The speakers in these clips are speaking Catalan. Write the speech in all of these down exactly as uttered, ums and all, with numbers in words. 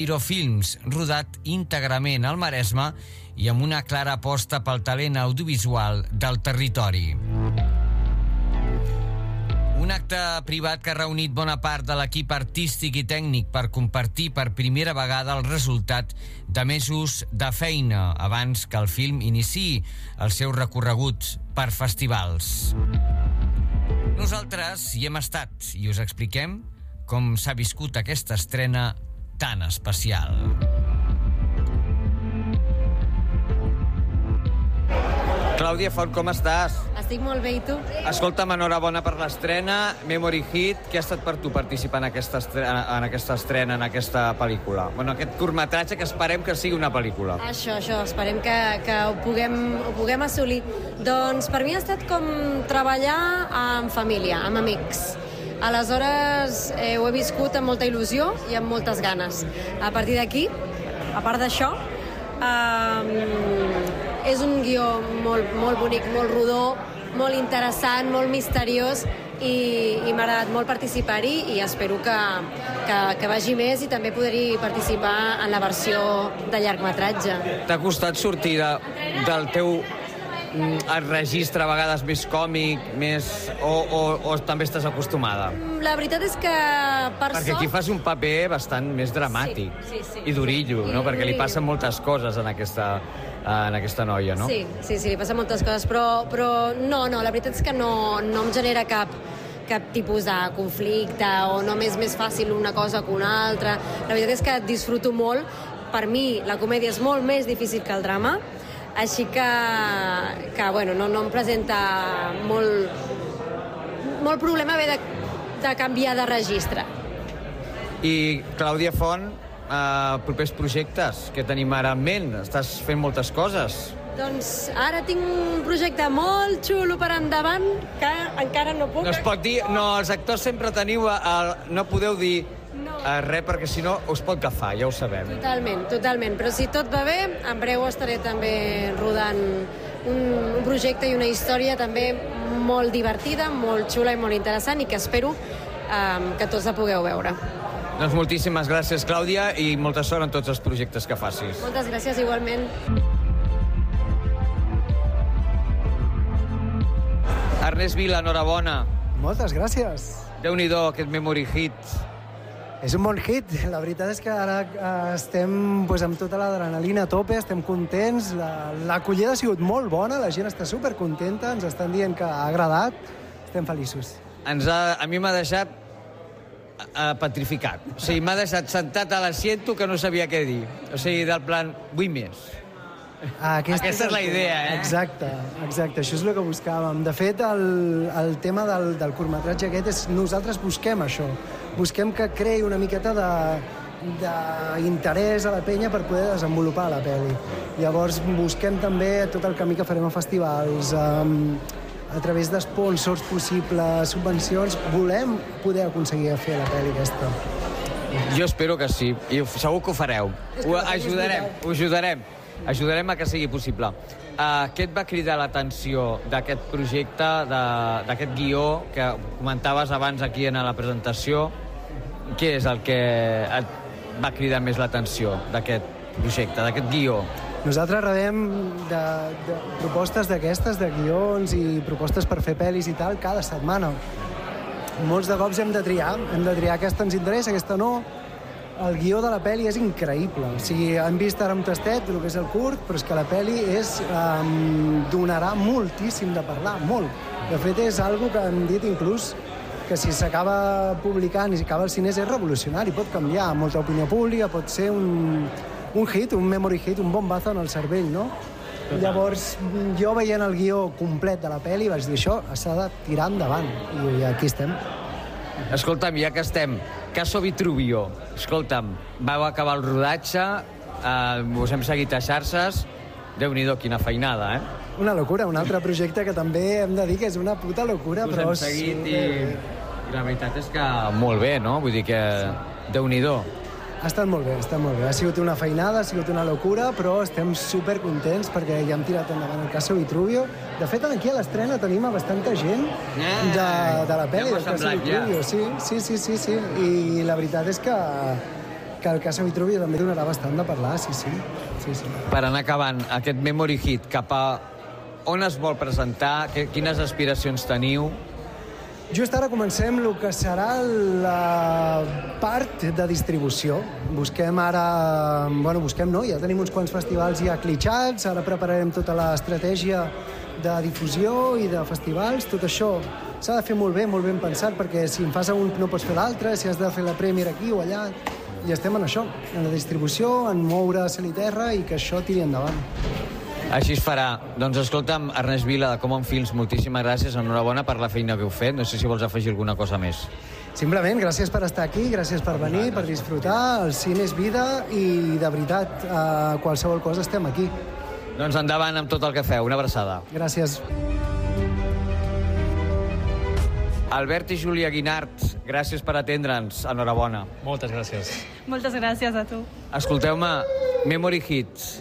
Films, rodat íntegrament al Maresme i amb una clara aposta pel talent audiovisual del territori. Un acte privat que ha reunit bona part de l'equip artístic i tècnic per compartir per primera vegada el resultat de mesos de feina abans que el film iniciï el seu recorregut per festivals. Nosaltres hi hem estat i us expliquem com s'ha viscut aquesta estrena tan especial. Clàudia Font, com estàs? Estic molt bé, i tu? Escolta'm, enhorabona per l'estrena, Memory Hit. Què ha estat per tu participar en aquesta estrena, en aquesta estrena, en aquesta pel·lícula? Bueno, aquest curtmetratge que esperem que sigui una pel·lícula. Això, això, esperem que, que ho, puguem, ho puguem assolir. Doncs per mi ha estat com treballar amb família, amb amics. Aleshores, eh, ho he viscut amb molta il·lusió i amb moltes ganes. A partir d'aquí, a part d'això, eh, és un guió molt, molt bonic, molt rodó, molt interessant, molt misteriós, i, i m'ha agradat molt participar-hi i espero que, que, que vagi més i també poder-hi participar en la versió de llargmetratge. T'ha costat sortir de, del teu el registre a vegades més còmic, més... O, o, o també estàs acostumada? La veritat és que, per Perquè aquí fas un paper bastant més dramàtic, sí, sí, sí. i durillo, no? I Perquè li durillo. passen moltes coses en aquesta, en aquesta noia, no? Sí, sí, sí, li passen moltes coses, però, però no, no, la veritat és que no, no em genera cap, cap tipus de conflicte o no m'és més fàcil una cosa que una altra. La veritat és que disfruto molt. Per mi la comèdia és molt més difícil que el drama, així que, que bueno, no, no em presenta molt, molt problema haver de, de canviar de registre. I Clàudia Font, eh, propers projectes que tenim ara en ment? Estàs fent moltes coses. Doncs ara tinc un projecte molt xulo per endavant que encara no puc... No es pot dir... No, els actors sempre teniu... El, no podeu dir No. eh, res, perquè si no us pot agafar, ja ho sabem. Totalment, totalment. Però si tot va bé, en breu estaré també rodant un, un projecte i una història també molt divertida, molt xula i molt interessant i que espero um, que tots la pugueu veure. Doncs moltíssimes gràcies, Clàudia, i molta sort en tots els projectes que facis. Moltes gràcies, igualment. Ernest Vila, enhorabona. Moltes gràcies. Déu-n'hi-do, aquest Memory Hit. És un bon hit. La veritat és que ara eh, estem pues, amb tota l'adrenalina a tope, estem contents, la- l'acollida ha sigut molt bona, la gent està supercontenta, ens estan dient que ha agradat, estem feliços. Ens ha, a mi m'ha deixat eh, petrificat. O sigui, m'ha deixat sentat a l'assiento que no sabia què dir. O sigui, del plan, vull més. Ah, Aquesta és el la tema. idea, eh? Exacte, exacte, això és el que buscàvem. De fet, el, el tema del, del curtmetratge aquest és nosaltres busquem això. Busquem que creï una miqueta de d'interès a la penya per poder desenvolupar la pel·li. Llavors busquem també tot el camí que farem a festivals, um, a través d'esponsors possibles, subvencions. Volem poder aconseguir fer la pel·li aquesta. Jo espero que sí, i ho- segur que ho fareu. Ho ajudarem, ho ajudarem. Ajudarem a que sigui possible. Uh, què et va cridar l'atenció d'aquest projecte, de- d'aquest guió que comentaves abans aquí en la presentació? Què és el que et va cridar més l'atenció d'aquest projecte, d'aquest guió? Nosaltres rebem de, de propostes d'aquestes, de guions i propostes per fer pel·lis i tal, cada setmana. Molts de cops hem de triar, hem de triar aquesta ens interessa, aquesta no. El guió de la pel·li és increïble. O sigui, hem vist ara un tastet del que és el curt, però és que la pel·li és, um, donarà moltíssim de parlar, molt. De fet, és algo que hem dit inclús que si s'acaba publicant i si acaba al cine és revolucionari, pot canviar molta opinió pública, pot ser un, un hit, un memory hit, un bombazo en el cervell, no? Total. Llavors, jo veient el guió complet de la pel·li vaig dir això s'ha de tirar endavant, i aquí estem. Escolta'm, ja que estem, Caso Vitruvio, escolta'm, vau acabar el rodatge, eh, us hem seguit a xarxes, Déu-n'hi-do, quina feinada, eh? Una locura, un altre projecte que també hem de dir que és una puta locura, Us però... hem seguit i, super- i la veritat és que molt bé, no? Vull dir que Déu-n'hi-do. Ha estat molt bé, ha estat molt bé. Ha sigut una feinada, ha sigut una locura, però estem supercontents perquè ja hem tirat endavant el Caso Vitruvio. De fet, aquí a l'estrena tenim a bastanta gent de, de la pel·li ja m'ha del Caso semblat, ja. Vitruvio. Sí, sí, sí, sí, sí. I la veritat és que que el Casa Vitruvi també donarà bastant de parlar, sí, sí. sí, sí. Per anar acabant, aquest Memory Hit, cap a on es vol presentar? Quines aspiracions teniu? Just ara comencem el que serà la part de distribució. Busquem ara... Bueno, busquem, no? Ja tenim uns quants festivals ja clitxats, ara prepararem tota l'estratègia de difusió i de festivals. Tot això s'ha de fer molt bé, molt ben pensat, perquè si en fas un no pots fer l'altre, si has de fer la Premier aquí o allà... I estem en això, en la distribució, en moure cel i terra i que això tiri endavant. Així es farà. Doncs escolta'm, Ernest Vila, de Common Films, moltíssimes gràcies, enhorabona per la feina que heu fet. No sé si vols afegir alguna cosa més. Simplement, gràcies per estar aquí, gràcies per venir, per disfrutar. El cine és vida i, de veritat, a qualsevol cosa estem aquí. Doncs endavant amb tot el que feu. Una abraçada. Gràcies. Albert i Júlia Guinart, gràcies per atendre'ns. Enhorabona. Moltes gràcies. Moltes gràcies a tu. Escolteu-me, Memory Hits.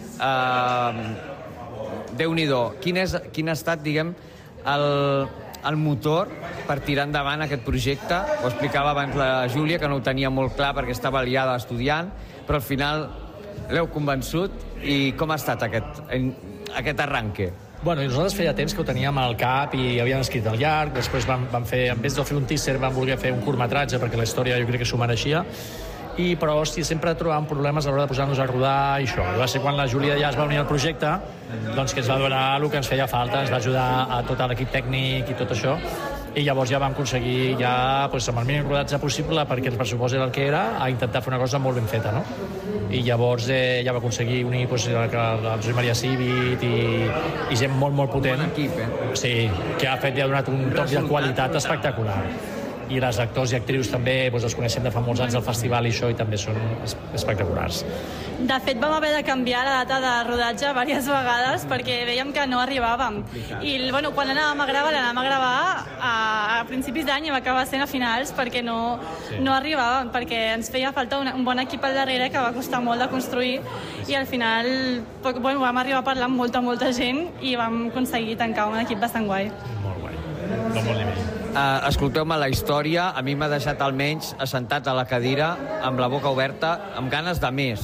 Uh, Déu-n'hi-do. Quin, és, quin ha estat, diguem, el, el motor per tirar endavant aquest projecte? Ho explicava abans la Júlia, que no ho tenia molt clar perquè estava liada estudiant, però al final l'heu convençut. I com ha estat aquest, aquest arranque? Bueno, nosaltres feia temps que ho teníem al cap i havíem escrit el llarg, després vam, vam fer, en vez de fer un teaser, vam voler fer un curtmetratge perquè la història jo crec que s'ho mereixia. I, però, hòstia, sempre trobàvem problemes a l'hora de posar-nos a rodar i això. I va ser quan la Júlia ja es va unir al projecte, doncs que ens va donar el que ens feia falta, ens va ajudar a tot l'equip tècnic i tot això, i llavors ja vam aconseguir ja, pues, amb el mínim rodatge possible, perquè el pressupost era el que era, a intentar fer una cosa molt ben feta, no? I llavors eh, ja va aconseguir unir pues, el, el Josep Maria Civit i, i gent molt, molt potent. Un equip, eh? Sí, que ha fet i ha donat un toc de qualitat espectacular. I les actors i actrius també doncs, els coneixem de fa molts anys al festival i això, i també són espectaculars. De fet, vam haver de canviar la data de rodatge diverses vegades perquè veiem que no arribàvem. I bueno, quan anàvem a gravar, l'anàvem a gravar a, a principis d'any i va acabar sent a finals perquè no, sí. no arribàvem, perquè ens feia falta un, un bon equip al darrere que va costar molt de construir i al final bueno, vam arribar a parlar amb molta, molta gent i vam aconseguir tancar un equip bastant guai. Molt guai, de molt nivell. Uh, escolteu-me, la història a mi m'ha deixat almenys assentat a la cadira amb la boca oberta, amb ganes de més.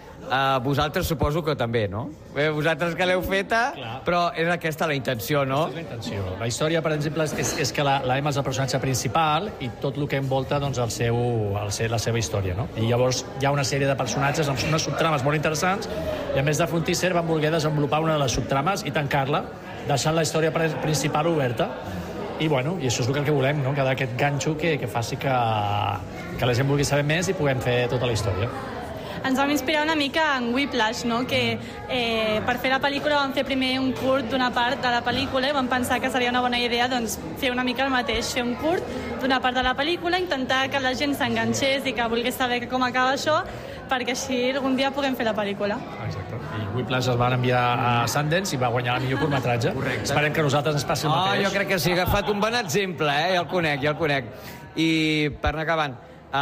Uh, vosaltres suposo que també, no? Bé, vosaltres que l'heu feta, clar. Però és aquesta la intenció, no? Aquesta és la intenció. La història, per exemple, és, és que la, la Emma és el personatge principal i tot el que envolta doncs, el seu, el seu, la seva història, no? I llavors hi ha una sèrie de personatges amb unes subtrames molt interessants i a més de fer un teaser van voler desenvolupar una de les subtrames i tancar-la, deixant la història principal oberta. I, bueno, i això és el que volem, no? Quedar aquest ganxo que, que faci que, que la gent vulgui saber més i puguem fer tota la història. Ens vam inspirar una mica en Whiplash, no? Que eh, per fer la pel·lícula vam fer primer un curt d'una part de la pel·lícula i vam pensar que seria una bona idea doncs, fer una mica el mateix, fer un curt d'una part de la pel·lícula, intentar que la gent s'enganxés i que volgués saber com acaba això, perquè així algun dia puguem fer la pel·lícula. Exacte. I Whiplash es van enviar a Sundance i va guanyar el millor curtmetratge. Correcte. Esperem que nosaltres ens passi el oh, mateix. Jo crec que sí, ha agafat un bon exemple, eh? Ja el conec, ja el conec. I per anar acabant,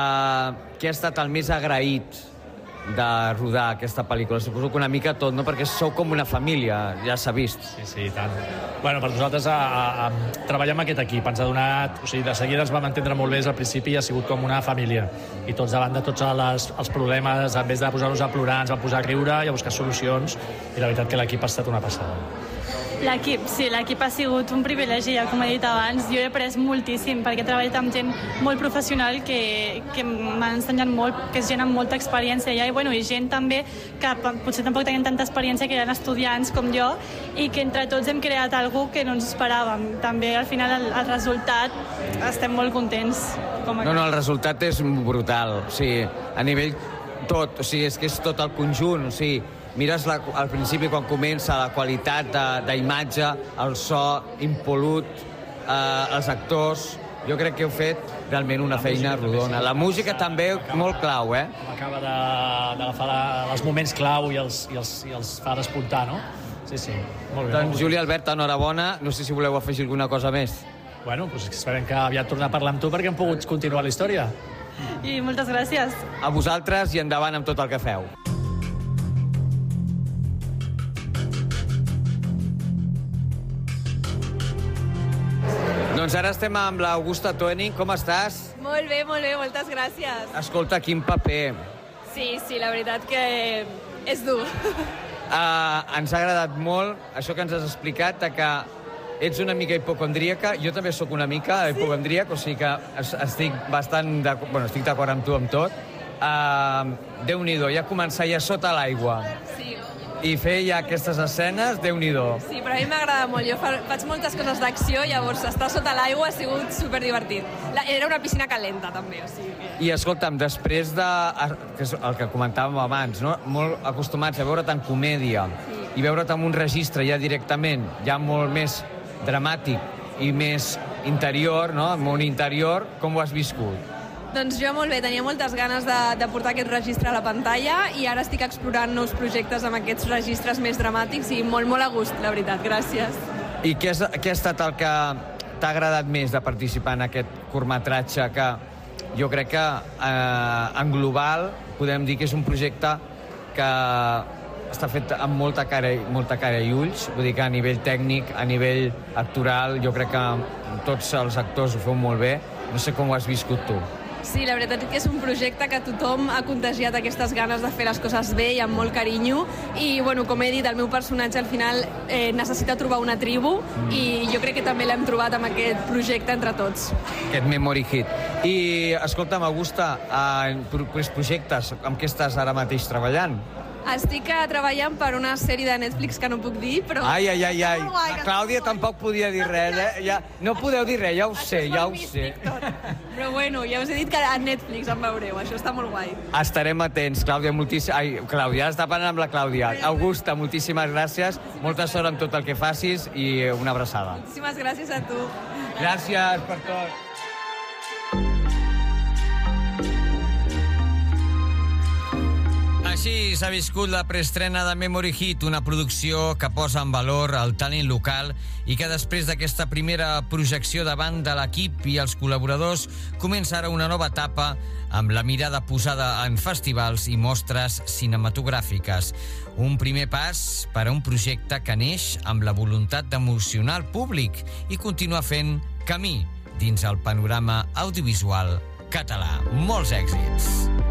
uh, què ha estat el més agraït de rodar aquesta pel·lícula? Suposo que una mica tot, no? Perquè sou com una família, ja s'ha vist. Sí, sí, i tant. Bueno, per nosaltres a, a, a treballar amb aquest equip ens ha donat... O sigui, de seguida ens vam entendre molt bé al principi i ha sigut com una família. I tots davant de tots les, els problemes, en vez de posar-nos a plorar, ens vam posar a riure i a buscar solucions. I la veritat que l'equip ha estat una passada. L'equip, sí, l'equip ha sigut un privilegi, ja com he dit abans. Jo he après moltíssim, perquè he treballat amb gent molt professional que, que m'ha ensenyat molt, que és gent amb molta experiència ja, i, bueno, i gent també que potser tampoc tenien tanta experiència, que eren estudiants com jo, i que entre tots hem creat alguna que no ens esperàvem. També, al final, el, el resultat, estem molt contents. Com no, no, el resultat és brutal. O sigui, a nivell tot, o sigui, és que és tot el conjunt, o sigui, mires la, al principi quan comença la qualitat d'imatge, el so impol·lut, eh, els actors. Jo crec que heu fet realment una feina rodona. La música també molt clau, eh? Acaba d'agafar els moments clau i els, i els, i els fa despuntar, no? Sí, sí. Molt bé. Doncs, Júlia, Albert, enhorabona. No sé si voleu afegir alguna cosa més. Bueno, doncs esperem que aviat tornar a parlar amb tu perquè hem pogut continuar la història. I moltes gràcies. A vosaltres i endavant amb tot el que feu. Doncs ara estem amb l'Augusta Toenig. Com estàs? Molt bé, molt bé, moltes gràcies. Escolta, quin paper. Sí, sí, la veritat que és dur. Uh, ens ha agradat molt això que ens has explicat, que ets una mica hipocondríaca. Jo també sóc una mica sí? hipocondríac, o sigui que estic bastant d'acord, bueno, estic d'acord amb tu amb tot. Uh, Déu-n'hi-do, ja començar ja sota l'aigua. Sí. I fer ja aquestes escenes, Déu-n'hi-do. Sí, però a mi m'agrada molt. Jo fa, faig moltes coses d'acció, llavors estar sota l'aigua ha sigut superdivertit. La, era una piscina calenta, també, o sigui que... I escolta'm, després de... que és el que comentàvem abans, no? Molt acostumats a veure tant comèdia sí. i veure't amb un registre ja directament, ja molt més dramàtic i més interior, no? Molt interior, com ho has viscut? Doncs jo molt bé, tenia moltes ganes de, de portar aquest registre a la pantalla i ara estic explorant nous projectes amb aquests registres més dramàtics i molt, molt a gust, la veritat. Gràcies. I què, és, què ha estat el que t'ha agradat més de participar en aquest curtmetratge que jo crec que eh, en global podem dir que és un projecte que està fet amb molta cara, molta cara i ulls, vull dir que a nivell tècnic, a nivell actoral, jo crec que tots els actors ho feu molt bé. No sé com ho has viscut tu. Sí, la veritat és que és un projecte que tothom ha contagiat aquestes ganes de fer les coses bé i amb molt carinyo i, bueno, com he dit, el meu personatge al final eh, necessita trobar una tribu mm. i jo crec que també l'hem trobat amb aquest projecte entre tots. Aquest Memory Hit. I, escolta'm, Augusta, en projectes amb què estàs ara mateix treballant? Estic treballant per una sèrie de Netflix que no puc dir, però... Ai, ai, ai, ai. La Clàudia tampoc podia dir res, eh? Ja, no podeu dir res, ja ho sé, ja ho sé. Però bueno, ja us he dit que a Netflix em veureu, això està molt guai. Estarem atents, Clàudia, moltíssim... Ai, Clàudia, està parlant amb la Clàudia. Augusta, moltíssimes gràcies, molta sort amb tot el que facis i una abraçada. Moltíssimes gràcies a tu. Gràcies per tot. Així s'ha viscut la preestrena de Memory Hit, una producció que posa en valor el talent local i que després d'aquesta primera projecció davant de l'equip i els col·laboradors comença ara una nova etapa amb la mirada posada en festivals i mostres cinematogràfiques. Un primer pas per a un projecte que neix amb la voluntat d'emocionar el públic i continuar fent camí dins el panorama audiovisual català. Molts èxits!